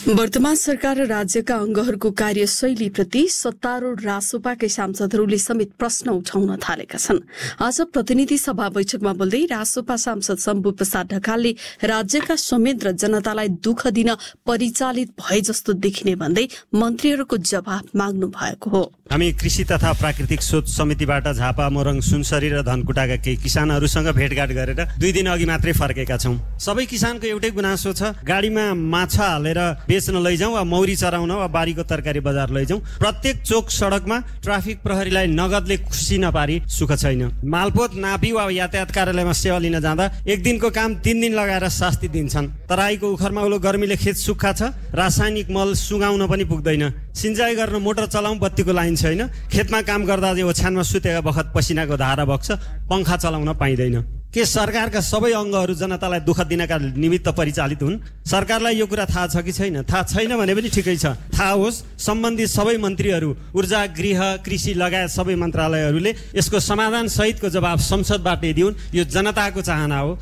वर्तमान सरकार र राज्यका अंगहरूको कार्यशैलीप्रति सत्तारूढ रासोपाकै सांसदहरूले समेत प्रश्न उठाउन थालेका छन्। आज प्रतिनिधि सभा बैठकमा बोल्दै रासोपा सांसद शम्भु प्रसाद ढकालले राज्यका समेत र जनतालाई दुःख दिन परिचालित भए जस्तो देखिने भन्दै मन्त्रीहरूको जवाफ माग्नु भएको हो। हामी कृषि तथा प्राकृतिक शोध समितिबाट झापा, मोरङ, सुनसरी र धनकुटाका केही किसानहरूसँग भेटघाट गरेर 2 दिन अघि मात्रै फर्केका छौं। सबै किसानको एउटै गुनासो छ, गाडीमा माछा हालेर बेच्न लैजाउँ वा मौरी चराउन वा बारीको तरकारी बजार लैजाउँ। प्रत्येक चोक सडकमा ट्राफिक प्रहरीलाई नगदले खुसी नपारी सुख छैन। मालपोत नापी वा यातायात कार्यालयमा सेवा लिन जाँदा 1 दिनको काम 3 दिन लगाएर शास्ति दिन्छन्। तराईको उखरमा उलो गर्मीले खेत सुक्खा छ, रासायनिक मल सुगाउन पनि पुग्दैन। सिंचाई गर्न मोटर चलाउँ, बत्तीको लाइन छैन। खेतमा काम गर्दा ओछ्यानमा सुतेका बखत पसिनाको धारा बग्छ, पंखा चलाउन पाइँदैन। के सरकारका सबै अङ्गहरू जनतालाई दुःख दिनका निमित्त परिचालित हुन्? सरकारलाई यो कुरा थाहा छ कि छैन? थाहा छैन भने पनि ठिकै छ, थाहा होस्। सम्बन्धित सबै मन्त्रीहरू, ऊर्जा, गृह, कृषि लगायत सबै मन्त्रालयहरूले यसको समाधान सहितको जवाब संसदबाट दिउन्। यो जनताको चाहना हो।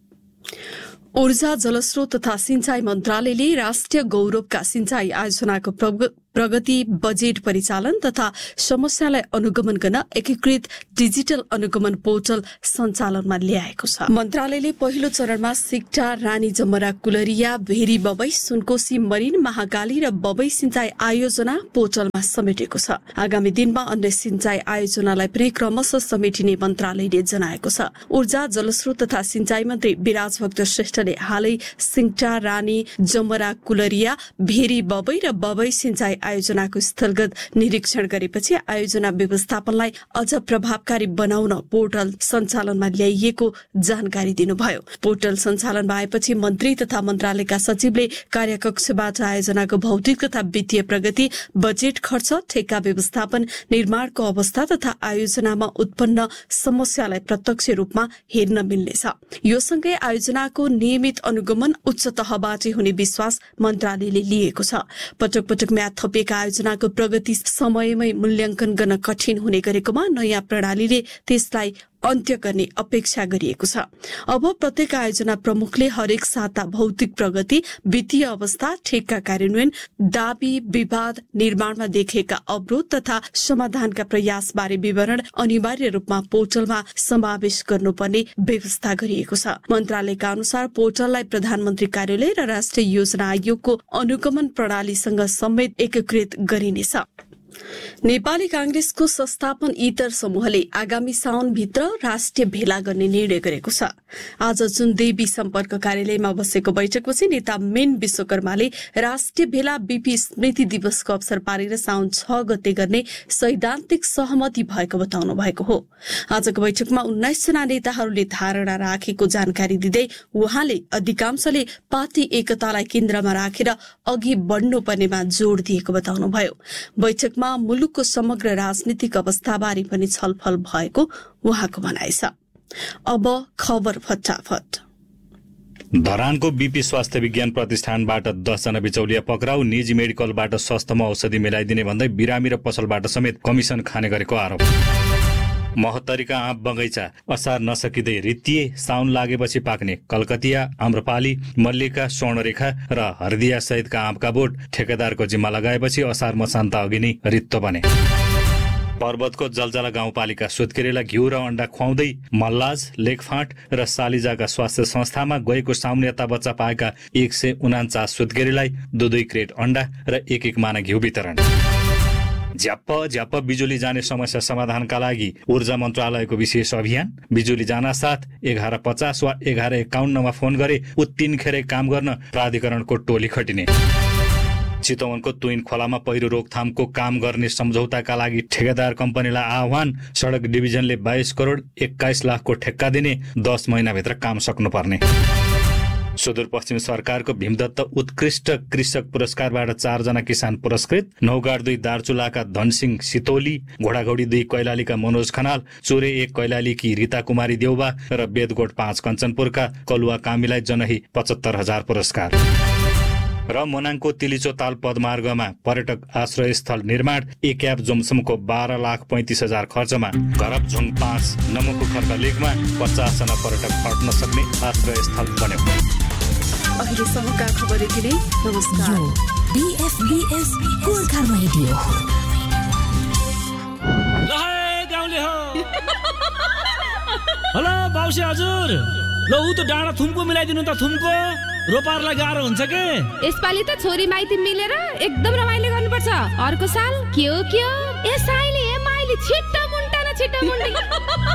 ऊर्जा, जलस्रोत तथा सिंचाई मन्त्रालयले राष्ट्रिय गौरवका सिंचाई आयोजनाको प्रगति, बजेट परिचालन तथा समस्यालाई अनुगमन गर्न एकीकृत डिजिटल अनुगमन पोर्टल सञ्चालनमा ल्याएको छ। मन्त्रालयले पहिलो चरणमा सिक्टा, रानी जमरा, कुलरिया, भेरी बबई, सुनकोशी, मरिन, महाकाली र बबई सिंचाई आयोजना पोर्टलमा समेटेको छ। आगामी दिनमा अन्य सिंचाई आयोजनालाई पनि क्रमशः समेटिने मन्त्रालयले जनाएको छ। ऊर्जा, जलस्रोत तथा सिंचाई मन्त्री विराजभक्त श्रेष्ठले हालै सिक्टा, रानी जमरा, कुलरिया, भेरी बबई र बबई सिंचाई आयोजनाको स्थलगत निरीक्षण गरेपछि आयोजना व्यवस्थापनलाई अझ प्रभावकारी बनाउन पोर्टल सञ्चालनमा ल्याइएको जानकारी दिनुभयो। पोर्टल सञ्चालनमा आएपछि मन्त्री तथा मन्त्रालयका सचिवले कार्यकक्षबाट आयोजनाको भौतिक तथा वित्तीय प्रगति, बजेट खर्च, ठेक्का व्यवस्थापन, निर्माणको अवस्था तथा आयोजनामा उत्पन्न समस्यालाई प्रत्यक्ष रूपमा हेर्न मिल्नेछ। यो सँगै आयोजनाको नियमित अनुगमन उच्च तहबाट हुने विश्वास मन्त्रालयले लिएको छ। पटक पटक म्याद थपिएका आयोजनाको प्रगति समयमै मूल्याङ्कन गर्न कठिन हुने गरेकोमा नयाँ प्रणालीले त्यसलाई अन्त्य गर्ने अपेक्षा गरिएको छ। अब प्रत्येक आयोजना प्रमुखले हरेक साता भौतिक प्रगति, वित्तीय अवस्था, ठेक्का कार्यान्वयन, दाबी, विवाद, निर्माणमा देखिएका अवरोध तथा समाधानका प्रयासबारे विवरण अनिवार्य रूपमा पोर्टलमा समावेश गर्नुपर्ने व्यवस्था गरिएको छ। मन्त्रालयका अनुसार पोर्टललाई प्रधानमन्त्री कार्यालय र राष्ट्रिय योजना आयोगको अनुगमन प्रणालीसँग समेत एकीकृत गरिनेछ। नेपाली कांग्रेसको संस्थापन इतर समूहले आगामी साउनभित्र राष्ट्रिय भेला गर्ने निर्णय गरेको छ। आज जुन देवी सम्पर्क कार्यालयमा बसेको बैठकपछि नेता मेन विश्वकर्माले राष्ट्रिय भेला बीपी स्मृति दिवसको अवसर पारेर साउन 6 गते गर्ने सैद्धान्तिक सहमति भएको बताउनु भएको हो। आजको बैठकमा 19 जना नेताहरूले धारणा राखेको जानकारी दिँदै उहाँले अधिकांशले पार्टी एकतालाई केन्द्रमा राखेर अघि बढ्नुपर्नेमा जोड़ दिएको बताउनुभयो। बैठकमा मुलुकको समग्र राजनीतिक अवस्थाबारे पनि छलफल भएको उहाँको भनाइ छ। अब खबर फटाफट। धरानको बीपी स्वास्थ्य विज्ञान प्रतिष्ठानबाट 10 जना बिचौलिया पक्राउ। निजी मेडिकलबाट सस्तोमा औषधि मिलाइदिने भन्दै बिरामी र पसलबाट समेत कमिसन खाने गरेको आरोप। महोत्तरीका आँप बगैँचा असार नसकिँदै रित्तिए। साउन लागेपछि पाक्ने कलकतिया, आम्रपाली, मल्लिका, स्वर्णरेखा र हर्दिया सहितका आँपका बोट ठेकेदारको जिम्मा लगाएपछि असार मसान्त अघि नै रित्तो बने। पर्वतको जलजला गाउँपालिका सुत्केरीलाई घिउ र अण्डा खुवाउँदै मल्लाज, लेखफाँट र सालिजाका स्वास्थ्य संस्थामा गएको साउन यता बच्चा पाएका 149 सुत्केरीलाई 2 क्रेट अण्डा र 1 माना घिउ वितरण। झ्याप्प बिजुली जाने समस्या समाधानका लागि ऊर्जा मन्त्रालयको विशेष अभियान। बिजुली जानासाथ 1150 वा 1151 फोन गरे उत्तिनखेरै काम गर्न प्राधिकरणको टोली खटिने। चितवनको तुइन खोलामा पहिरो रोकथामको काम गर्ने सम्झौताका लागि ठेकेदार कम्पनीलाई आह्वान। सडक डिभिजनले 22 करोड 21 लाखको ठेक्का दिने, 10 महिनाभित्र काम सक्नुपर्ने। सुदूरपश्चिम सरकारको भीमदत्त उत्कृष्ट कृषक पुरस्कारबाट 4 जना किसान पुरस्कृत। नौगाड 2 दार्चुलाका धनसिंह सितोली, घोडाघोडी 2 कैलालीका मनोज खनाल, चोरे 1 कैलालीकी रीता कुमारी देउबा र बेदगोट 5 कञ्चनपुरका कलुवा कामीलाई जनही 75,000 पुरस्कार। र मोनाङको तिलिचो ताल पदमार्गमा पर्यटक आश्रय स्थल निर्माण। एक्याप जोमसमको 12,35,000 खर्चमा घरपझुङ 5 नमोखर्क लेकमा 50 जना पर्यटक अट्न सक्ने आश्रय स्थल बन्यो। अहिलेसम्मका खबर यति नै। नमस्कार। BFBS Gorkha radio. गाउँले हो। हेलो बाउसे हजुर, ल ऊ त डाँडा थुम्को मिलाइदिनु त, थुम्को रोपारलाई गाह्रो हुन्छ के। यसपालि त छोरी माइती मिलेर एकदम रमाइलो गर्नुपर्छ। अर्को साल के हो ए साइली ए माइली छिट्टा मुन्टा न छिट्टा मुन्डी